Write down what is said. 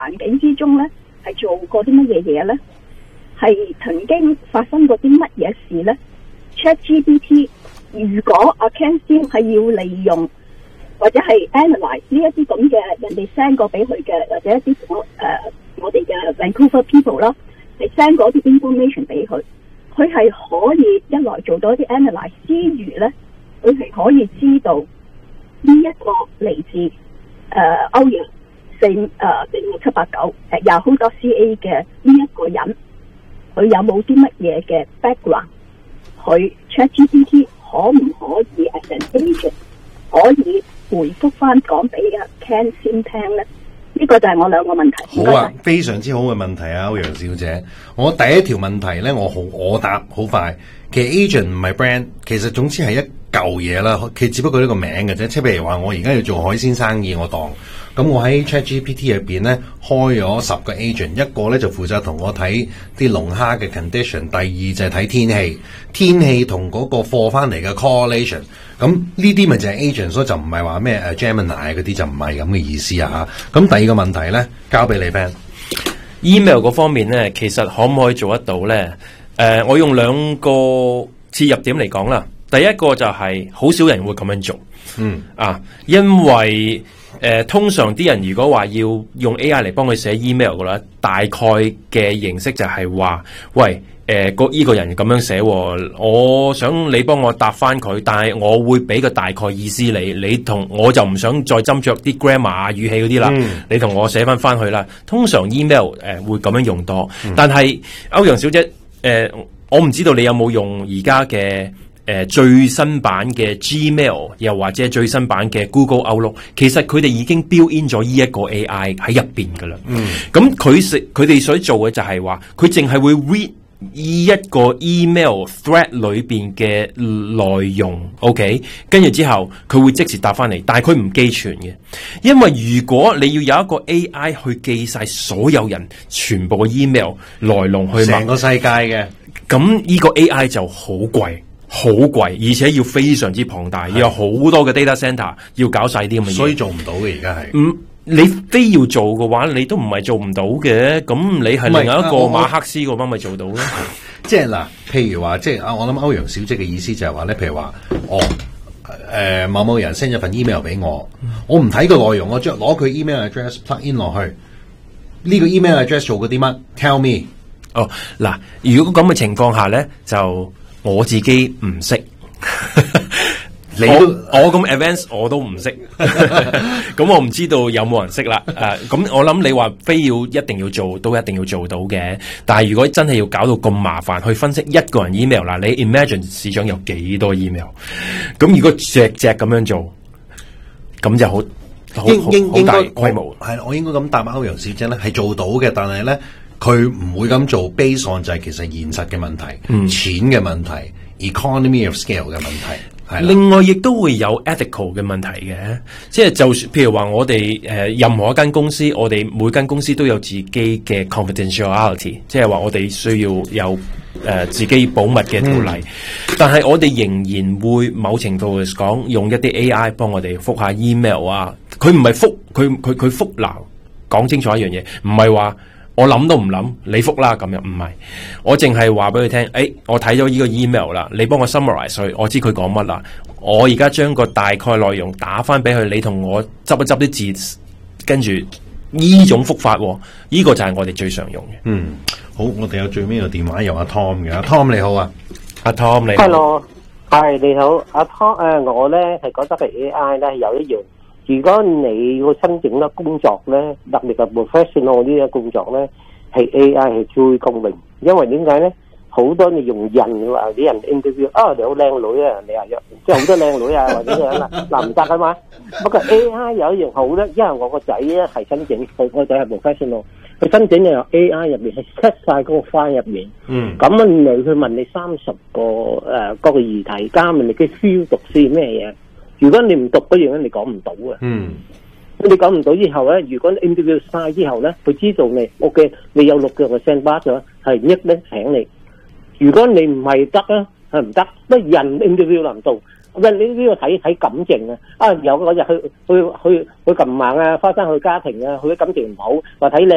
環境之中咧係做過啲乜嘢嘢咧？係曾經發生過啲乜嘢事咧 ？ChatGPT 如果阿 Ken Sim 係要利用或者係 analyze 呢一啲咁嘅人哋 send 過俾佢嘅，或者一啲我哋嘅 Vancouver people 啦，係 send 嗰啲 information 俾佢，佢係可以一來做到一啲 analyze 之餘咧，佢係可以知道呢一個嚟自歐陽45789Yahoo.ca 嘅呢一個人，佢有冇啲乜嘢嘅 background？ 佢 ChatGPT 可唔可以 as an agent 可以回覆翻講俾阿 Ken 先聽咧？呢個就係我兩個問題。 好啊，非常之好嘅問題啊，歐陽小姐。我第一條問題咧，我答好快。其實 agent 唔係 brand， 其實總之係一嚿嘢啦。佢只不過呢個名嘅啫。即係譬如話，我而家要做海鮮生意，我當咁我喺 ChatGPT 入邊咧開咗10個 agent， 一個咧就負責同我睇啲龍蝦嘅 condition， 第二就係睇天氣同嗰個貨翻嚟嘅 correlation。咁呢啲咪就係 agent， 所以就唔係話咩Gemini 嗰啲就唔係咁嘅意思啊嚇。咁第二個問題咧，交俾你 Ben。 email 嗰方面咧，其實可唔可以做得到咧？我用2個切入點嚟講啦。第一個就係好少人會咁樣做，因為通常啲人如果話要用 AI 嚟幫佢寫 email 嘅啦，大概嘅形式就係話，喂，依個人咁樣寫，我想你幫我答翻佢，但係我會俾個大概意思你同我就唔想再斟酌啲 grammar 啊語氣嗰啲啦，你同我寫翻去啦。通常 email 會咁樣用多，但係歐陽小姐，我唔知道你有冇用而家嘅最新版嘅 Gmail， 又或者最新版嘅 Google Outlook， 其實佢哋已經 build in 咗呢一個 AI 喺入邊噶啦。咁佢哋所做嘅就係話，佢淨係會 read 呢一個 email thread 裏邊嘅內容 ，OK， 跟住之後佢會即時答翻嚟，但係佢唔寄存嘅，因為如果你要有一個 AI 去記晒所有人全部嘅 email 來龍去脈， 成個世界嘅， 咁呢個 AI 就好貴。好貴，而且要非常之龐大，要有好多嘅 data center 要搞晒啲咁嘅嘢， 所以做唔到嘅而家係。 你非要做嘅話，你都唔係做唔到嘅。咁你係另外一個馬克思嗰班咪做到咯。 即係嗱，譬如話，即係我諗歐陽小姐嘅意思就係話咧，譬如話，某某人 send 咗份 email 俾我，我唔睇個內容，我攞佢 email address plug in 落去，呢個 email address 做過啲乜 ？Tell me。 嗱，如果咁嘅情況下咧，就我自己唔識，我咁 advance 我都唔識，咁我唔知道有冇人識啦。咁我諗你話非要一定要做，都一定要做到嘅。但係如果真係要搞到咁麻煩去分析一個人 email 啦，你 imagine 市長有幾多 email？ 咁如果隻咁樣做，咁就好大規模。 係，我應該咁答歐陽小姐咧，係做到嘅，但係咧。佢唔會咁做 ，based on 就係其實現實嘅問題、錢嘅問題、economy of scale 嘅問題。係另外，亦都會有 ethical 嘅問題嘅，即係就算譬如話我哋任何一間公司，我哋每間公司都有自己嘅 confidentiality， 即係話我哋需要有自己保密嘅條例，但係我哋仍然會某程度嚟講用一啲 AI 幫我哋覆下 email 啊，佢唔係覆佢覆嗱，講清楚一樣嘢，唔係話。我諗都唔諗，你覆啦咁樣，唔係，我淨係話俾佢聽，我睇咗呢個 email 啦，你幫我 summarize 佢，我知佢講乜啦，我而家將個大概內容打翻俾佢，你同我執一執啲字，跟住呢種覆法，呢個就係我哋最常用嘅。 好，我哋有最尾個電話由阿 Tom 嘅，阿 Tom 你好啊， 阿 Tom 你好 ，Hello， 係你好，阿 Tom， 我咧係覺得係 AI 咧有一樣。如果你要申請嘅工作咧，特別係 professional 呢啲工作咧，係 AI 係最公平，因為點解咧？好多你用人嘅話，啲人 interview 你好靚女啊，你話即係好多靚女啊，或者咁啦，嗱唔得啊嘛。不過 AI 有一樣好咧，因為我個仔咧係申請，我個仔係 professional， 佢申請嘅 AI 入面係 set 曬嗰個 file 入面。咁你去問你30個嗰個議題，加問你嘅 feel 讀書咩嘢？如果你唔讀嗰樣咧，你講唔到啊。你講唔到之後咧，如果 interview 晒之後咧，佢知道你 OK， 你有60%巴咗，係益咧請你。如果你唔係得啊，係唔得，乜人 interview 唔到。喂，你呢個睇感情啊！有嗰日去琴晚啊，發生佢家庭啊，佢感情唔好，話睇你。